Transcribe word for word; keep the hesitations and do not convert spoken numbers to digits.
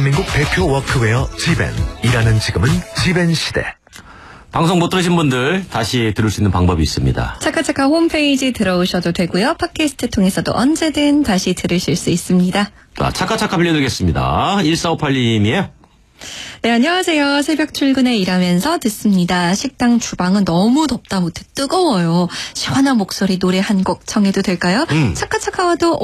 대한민국 대표 워크웨어 지벤. 일하는 지금은 지벤 시대. 방송 못 들으신 분들 다시 들을 수 있는 방법이 있습니다. 차카차카 홈페이지 들어오셔도 되고요. 팟캐스트 통해서도 언제든 다시 들으실 수 있습니다. 자, 차카차카 빌려드리겠습니다. 일사오팔 님이에요. 네, 안녕하세요. 새벽 출근에 일하면서 듣습니다. 식당 주방은 너무 덥다 못해 뜨거워요. 시원한 목소리 노래 한 곡 청해도 될까요? 음. 차카차카와도